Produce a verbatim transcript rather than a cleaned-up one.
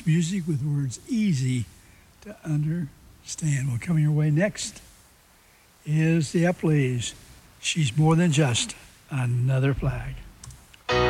It's music with words easy to understand. Well, coming your way next is the Epleys. She's more than just another flag.